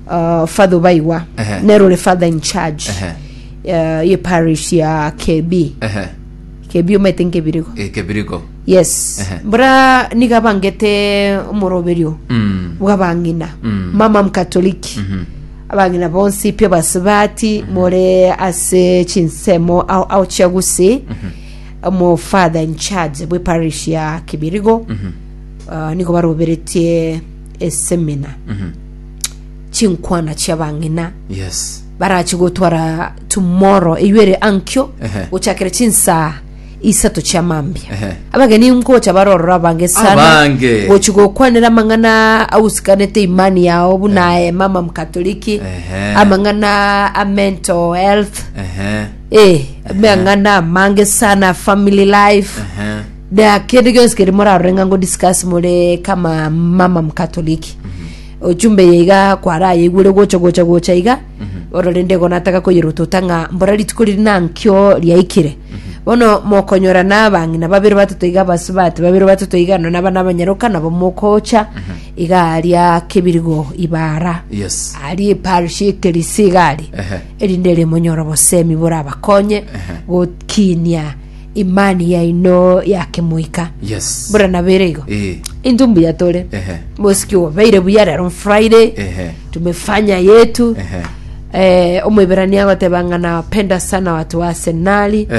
father baiwa nero le father in charge ye parish ya KB KB umetenke biriko Kebiriko yes bra niga bangete umuroberio bwabangina mama mkatoliki abangina bonsi pia basibati more ase chinsemo au chaguse mo father in charge we parish ya Kibirigo niko baroberetie esemina chinkwana cyabangina yes barachigotwara tomorrow eyere ankyo uchakire chinsa isato chamambia abageni mkocha barorora bange sana bochigokwanira mangana ausikanete imani yao bunaye mama mkatoliki amangana a mental health mangana mange sana family life da kedigos kerimora rengango discuss mole kama mama mkatoliki ojumbe yiga kwara yigure gocha yiga ororende gonataka ko yirututanga mborari tukuri nankyo lyaikire bono mokonyora nabangina babiri batatu yiga basubati babiri batatu yiga no nabana banyaruka nabo mokocha iga alya Kibirigo ibara yes ali parish kelisigali elindele monyoro bosemi bora bakonye gokinya imani ya ino yake muika yes bora naberego indumbu ya tole mosikio baire buyara on Friday tumefanya yetu omweberania batebangana penda sana watu wa Arsenal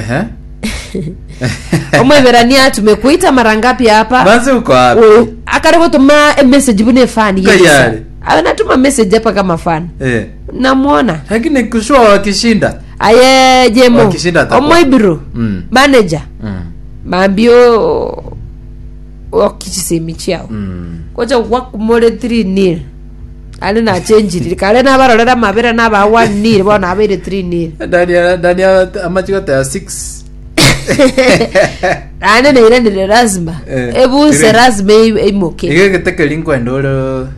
omweberania tumekuita mara ngapi hapa basi uko wapi akarebo tuma message bune fan yesa anatuma message hapa kama fan namuona lakini kushua wakishinda aye jemo omwebiro manager mambio okichisemi chao koja wakumole 3-0 ale na change kale na barorera mabera na ba 1-0 bona abere 3-0 Dania amachiko ta 6 ane ne irende razma ebu se razma imoke igeke tekelinko ndoro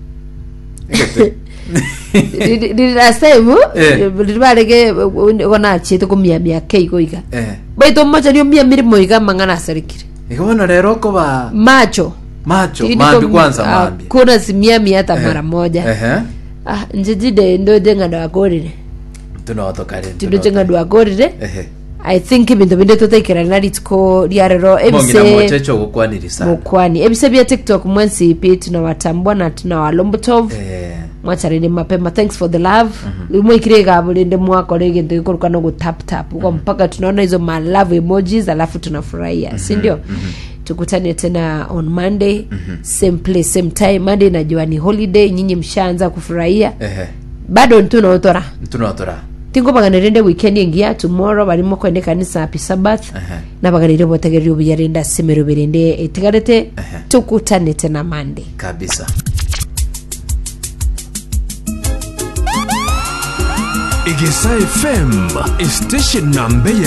dirasemu dirbarege gona chito kumia keiko iga baito macha rio mia mirimo iga mangana serikire igona rero ko ba macho mambi kwanza mambi kuna simia hata mara moja njijide ndo denga ndo akorire tunotoka ndo akorire I think ibintu binde totekera nari tko liarero ebise mochecho gukwanirisa mukwani ebise bya TikTok mwensi ipi tunawatambwa na tunawalombotov mwacharinde mapema thanks for the love mwikirega abulinde mwako lege ndikuruka no tap uko mpaka tunaona hizo my love emojis alafu tunafurahia si ndio tukutane tena on Monday same place same time Monday najua ni holiday nyinyi mshaanza kufurahia bado tunaotora tingo baganirinde weekend ingia tomorrow barimo kwende kanisa happy sabbath na baganire botegerio byarinda semero birinde etigarete tukutane tena Monday kabisa Igesa FM station number